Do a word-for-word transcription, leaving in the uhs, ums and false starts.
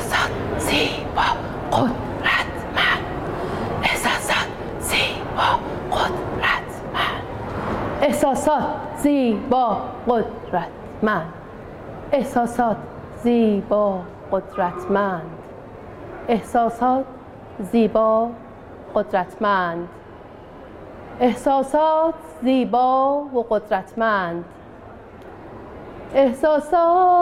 احساسات زیبا قدرتمند، احساسات زیبا قدرتمند، احساسات زیبا قدرتمند، احساسات زیبا قدرتمند، احساسات زیبا قدرتمند، احساسات زیبا و قدرتمند، احساسات